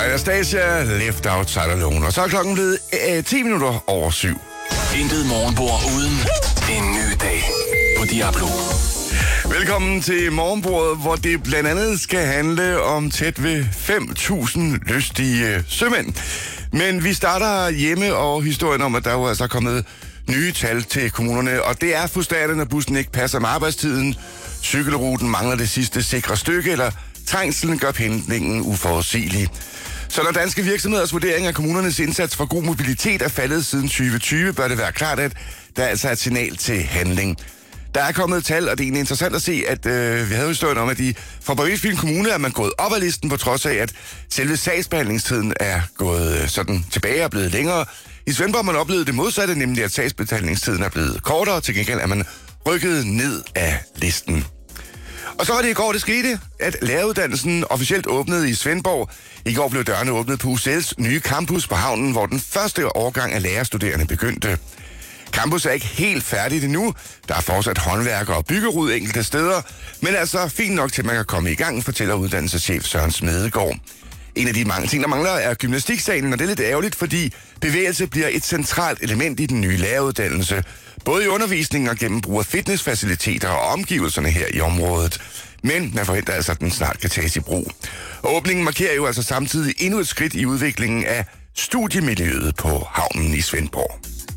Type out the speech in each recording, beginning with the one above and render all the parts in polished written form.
Anastasia, Left Outside Alone. Og så er klokken blevet 10 minutter over 7. Intet morgenbord uden en ny dag på Diablo. Velkommen til morgenbordet, hvor det blandt andet skal handle om tæt ved 5.000 lystige sømænd. Men vi starter hjemme, og historien om, at der jo altså er kommet nye tal til kommunerne. Og det er frustrerende, når bussen ikke passer med arbejdstiden, cykelruten mangler det sidste sikre stykke, eller trængselen gør pendlingen uforudsigelig. Så når danske virksomheders vurdering af kommunernes indsats for god mobilitet er faldet siden 2020, bør det være klart, at der altså er et signal til handling. Der er kommet tal, og det er egentlig interessant at se, at vi havde historien om, at for Borgensfjeld Kommune er man gået op ad listen, på trods af, at selve sagsbehandlingstiden er gået sådan tilbage og blevet længere. I Svendborg har man oplevet det modsatte, nemlig at sagsbehandlingstiden er blevet kortere, til gengæld er man rykket ned af listen. Og så var det i går, det skete, at læreruddannelsen officielt åbnede i Svendborg. I går blev dørene åbnet på UCL's nye campus på havnen, hvor den første årgang af lærerstuderende begyndte. Campus er ikke helt færdigt endnu. Der er fortsat håndværker og byggerud enkelte steder, men altså fint nok til, at man kan komme i gang, fortæller uddannelseschef Søren Smedegaard. En af de mange ting, der mangler, er gymnastiksalen, og det er lidt ærgerligt, fordi bevægelse bliver et centralt element i den nye læreruddannelse. Både i undervisningen og gennem brug af fitnessfaciliteter og omgivelserne her i området. Men man forventer altså, at den snart kan tages i brug. Åbningen markerer jo altså samtidig endnu et skridt i udviklingen af studiemiljøet på havnen i Svendborg.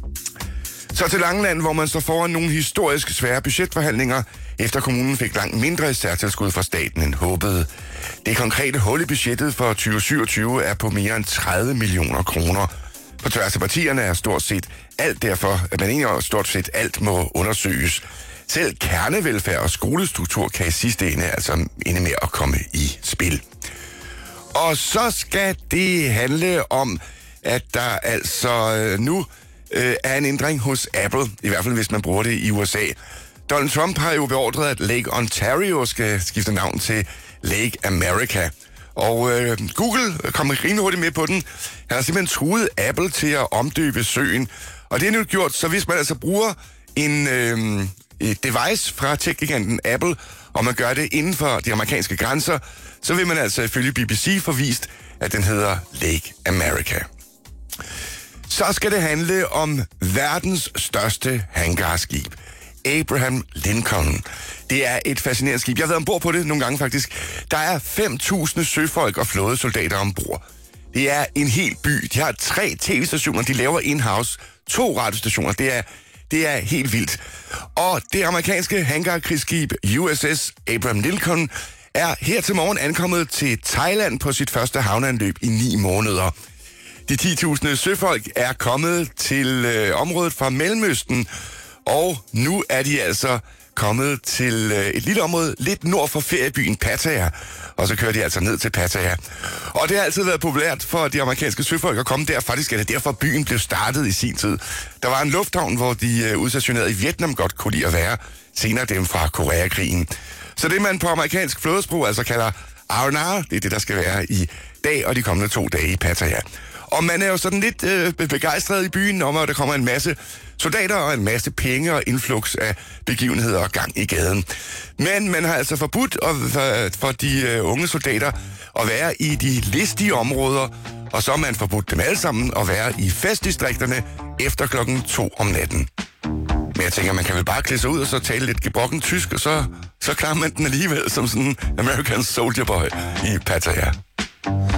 Så til Langeland, hvor man står foran nogle historisk svære budgetforhandlinger, efter kommunen fik langt mindre i særtilskud fra staten end håbet. Det konkrete hul i budgettet for 2027 er på mere end 30 millioner kroner. På tværs af partierne er stort set alt derfor, at man egentlig stort set alt må undersøges. Selv kernevelfærd og skolestruktur kan i sidste ende altså ende med at komme i spil. Og så skal det handle om, at der altså nu er en ændring hos Apple, i hvert fald hvis man bruger det i USA. Donald Trump har jo beordret, at Lake Ontario skal skifte navn til Lake America. Og Google kommer rimelig hurtigt med på den. Han har simpelthen truet Apple til at omdøbe søen. Og det er nu gjort, så hvis man altså bruger en device fra tech-giganten Apple, og man gør det inden for de amerikanske grænser, så vil man altså ifølge BBC få vist, at den hedder Lake America. Så skal det handle om verdens største hangarskib, Abraham Lincoln. Det er et fascinerende skib. Jeg har været ombord på det nogle gange faktisk. Der er 5.000 søfolk og flådesoldater ombord. Det er en hel by. De har 3 tv-stationer, de laver in-house, 2 radiostationer. Det er helt vildt. Og det amerikanske hangarkrigsskib USS Abraham Lincoln er her til morgen ankommet til Thailand på sit første havneanløb i 9 måneder. De 10.000 søfolk er kommet til området fra Mellemøsten, og nu er de altså kommet til et lille område lidt nord for feriebyen Pattaya, og så kører de altså ned til Pattaya. Og det har altid været populært for de amerikanske søfolk at komme der. Faktisk er det derfor, byen blev startet i sin tid. Der var en lufthavn, hvor de udstationerede i Vietnam godt kunne lide at være, senere dem fra Koreakrigen. Så det, man på amerikansk flådesprog altså kalder R&R, det er det, der skal være i dag og de kommende 2 dage i Pattaya. Og man er jo sådan lidt begejstret i byen om, at der kommer en masse soldater og en masse penge og influx af begivenheder og gang i gaden. Men man har altså forbudt for de unge soldater at være i de listige områder, og så har man forbudt dem alle sammen at være i festdistrikterne efter 2:00 om natten. Men jeg tænker, man kan vel bare klæde sig ud og så tale lidt gebrokken tysk, og så klarer man den alligevel som sådan en American Soldier Boy i Pattaya.